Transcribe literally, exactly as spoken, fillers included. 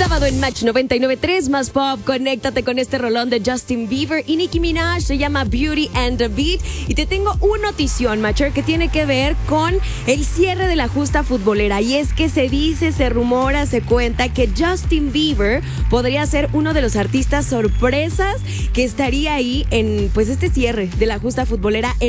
sábado en Match noventa y nueve punto tres más pop. Conéctate con este rolón de Justin Bieber y Nicki Minaj. Se llama Beauty and the Beat. Y te tengo una notición, Matcher, que tiene que ver con el cierre de la justa futbolera. Y es que se dice, se rumora, se cuenta que Justin Bieber podría ser uno de los artistas sorpresas que estaría ahí en pues este cierre de la justa futbolera.